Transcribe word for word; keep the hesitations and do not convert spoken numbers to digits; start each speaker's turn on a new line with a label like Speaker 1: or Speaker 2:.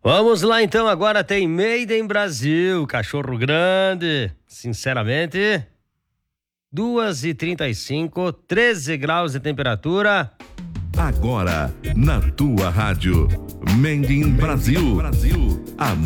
Speaker 1: Vamos lá então, agora tem Made in Brasil, cachorro grande, sinceramente, duas e trinta e cinco, treze graus de temperatura.
Speaker 2: Agora, na tua rádio, Made in Brasil, Brasil, a